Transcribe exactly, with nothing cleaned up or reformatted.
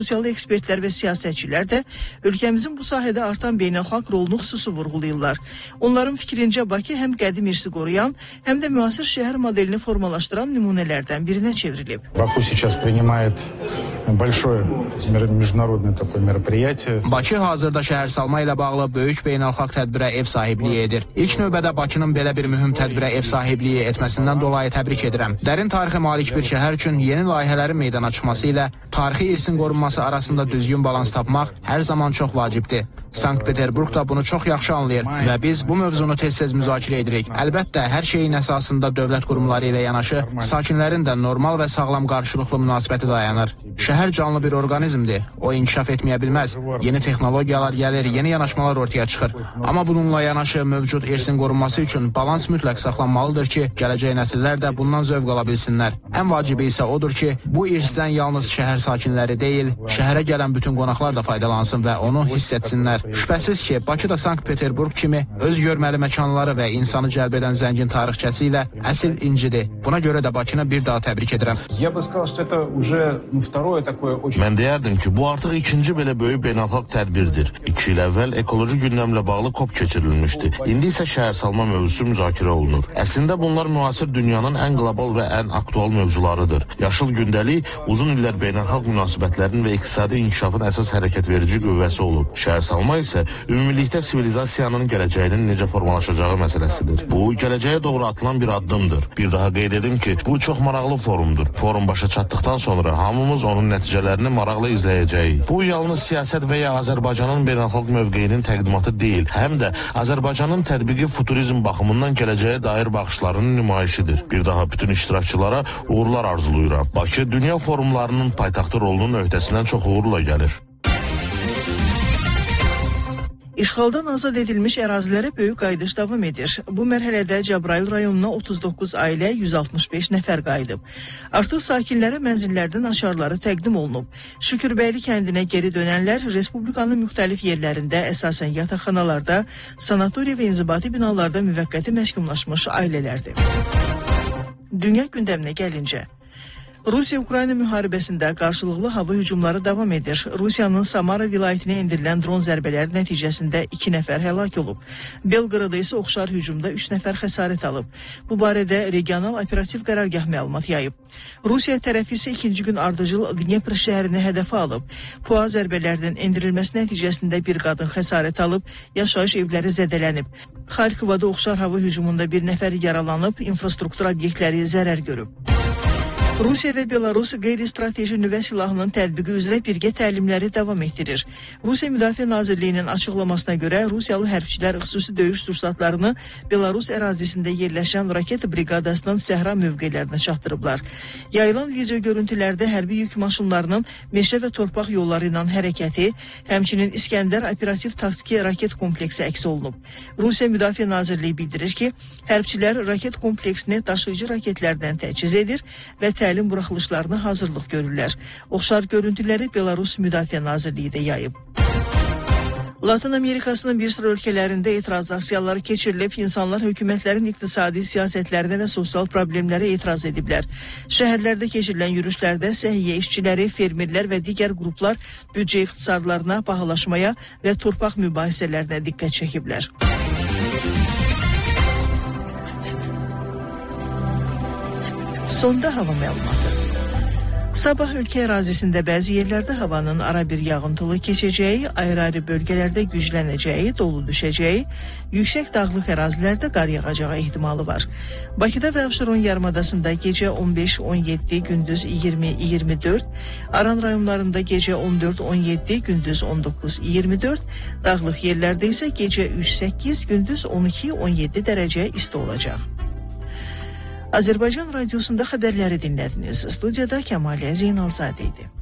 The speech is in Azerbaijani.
Sosial ekspertlər və siyasətçilər də ölkəmizin bu sahədə artan beynəlxalq rolunu xüsusi vurğulayırlar. Onların fikrincə Bakı həm qədim irsi qoruyan, həm də müasir şəhər modelini formalaşdıran nümunələrdən birinə çevrilib. Bakı сейчас принимает большое международное такое мероприятие. Bakı hazırda şəhərsalma ilə bağlı böyük beynəlxalq tədbirə ev sahibliyi edir. İlk növbədə Bakının belə bir mühüm tədbirə ev sahibliyi etməsindən dolayı təbrik edirəm. Dərin tarixə malik bir şəhər üçün yeni layihələrin meydana çıxması ilə tarixi irsin qorunması arasında düzgün balans tapmaq hər zaman çox vacibdir. Sankt-Peterburq da bunu çox yaxşı anlayır və biz bu mövzunu tez-tez müzakirə edirik. Əlbəttə, hər şeyin əsasında dövlət qurumları ilə yanaşı, sakinlərin də normal və sağlam qarşılıqlı münasibəti dayanır. Şəhər canlı bir orqanizmdir. O inkişaf etməyə bilməz. Yeni texnologiyalar gəlir, yeni yanaşmalar ortaya çıxır. Amma bununla yanaşı mövcud irsin qorunması üçün balans mütləq saxlanmalıdır ki, gələcək nəsillər də bundan zövq ala bilsinlər. Ən vacibi isə odur ki, bu irsdən yalnız şəhər sakinləri deyil, şəhərə gələn bütün qonaqlar da faydalansın və onu hiss etsinlər. Şübhəsiz ki, Bakı da Sankt-Peterburq kimi öz görməli məkanları və insanı cəlb edən zəngin tarixçəsi ilə əsl incidir. Buna görə də Bakını bir daha təbrik edirəm. Mən deyərdim ki, bu artıq ikinci belə böyük beynəlxalq tədbirdir. İki il əvvəl ekoloji gündəmlə bağlı COP keçirilmişdi. İndi isə şəhərsalma mövzusu müzakirə olunur. Əslində bunlar müasir dünyanın ən qlobal və ən aktual mövzularıdır. Yaşıl gündəlik uzun illər beynəlxalq münasibətlərin və iqtisadi inkişafın əsas hərəkət verici qüvvəsi olub. Şəhərsalma isə ümumilikdə sivilizasiyanın gələcəyinin necə formalaşacağı məsələsidir. Bu, gələcəyə doğru atılan bir addımdır. Bir daha qeyd edim ki, bu çox maraqlı forumdur. Forum başa çatdıqdan sonra hamımız onun nəticələrini maraqla izləyəcəyik. Bu, yalnız siyasət və ya Azərbaycanın beynəlxalq mövqeyinin təqdimatı deyil, həm də Azərbaycanın tətbiqi futurizm baxımından gələcəyə dair baxışlarının nümayişidir. Bir daha bütün iştirakçılara uğurlar arzulayıram. Bakı, dünya forumlarının paytaxtı rolunun öhdəsindən çox uğurla gəlir. İşğaldan azad edilmiş ərazilərə böyük qayıdış davam edir. Bu mərhələdə Cəbrayıl rayonuna otuz doqquz ailə, yüz altmış beş nəfər qayıdıb. Artıq sakinlərə mənzillərdən açarları təqdim olunub. Şükürbəyli kəndinə geri dönənlər Respublikanın müxtəlif yerlərində, əsasən yataqxanalarda, sanatoriya və inzibati binalarda müvəqqəti məskunlaşmış ailələrdir. Dünya gündəminə gəlincə, Rusiya-Ukrayna müharibəsində qarşılıqlı hava hücumları davam edir. Rusiyanın Samara vilayətinə endirilən dron zərbələri nəticəsində iki nəfər həlak olub. Belqradda isə oxşar hücumda üç nəfər xəsarət alıb. Bu barədə regional operativ qərargah məlumat yayıb. Rusiya tərəfi isə ikinci gün ardıcıl Dnepr şəhərini hədəfə alıb. PUA zərbələrinin endirilməsi nəticəsində bir qadın xəsarət alıb, yaşayış evləri zədələnib. Xarkovada oxşar hava hücumunda bir nəfər yaralanıb, infrastruktur obyektləri zərər görüb. Rusiya və Belarus qeyri-strateji nüvə silahının tətbiqi üzrə birgə təlimləri davam etdirir. Rusiya Müdafiə Nazirliyinin açıqlamasına görə Rusiyalı hərbçilər xüsusi döyüş sursatlarını Belarus ərazisində yerləşən raket briqadasının səhra mövqelərinə çatdırıblar. Yayılan video görüntülərdə hərbi yük maşınlarının meşə və torpaq yolları ilə hərəkəti, həmçinin İskəndər operativ taktiki raket kompleksi əks olunub. Rusiya Müdafiə Nazirliyi bildirir ki, hərbçilər raket kompleksini daşıyıcı raketlərdən təchiz edir və təlim buraxılışlarına hazırlıq görürlər. Oxşar görüntüləri Belarus Müdafiə Nazirliyi də yayıb. Latin Amerikasının bir sıra ölkələrində etiraz aksiyaları keçirilib, insanlar hökumətlərin iqtisadi siyasətlərinə və sosial problemlərə etiraz ediblər. Şəhərlərdə keçirilən yürüşlərdə səhiyyə işçiləri, fermerlər və digər qruplar büdcə ixtisarlarına, bahalaşmaya və torpaq mübahisələrinə diqqət çəkiblər. Sonda hava məlumatı. Sabah ölkə ərazisində bəzi yerlərdə havanın ara bir yağıntılı keçəcəyi, ayrı-ayrı bölgələrdə güclənəcəyi, dolu düşəcəyi, yüksək dağlıq ərazilərdə qar yağacağı ehtimalı var. Bakıda və Abşeron yarımadasında gecə on beş on yeddi, gündüz iyirmi iyirmi dörd, Aran rayonlarında gecə on dörd on yeddi, gündüz on doqquz iyirmi dörd, dağlıq yerlərdə isə gecə üç səkkiz, gündüz on iki on yeddi dərəcə isti olacaq. Azərbaycan Radiosunda xəbərləri dinlədiniz. Studiyada Kəmaliyə Zeynalzadə idi.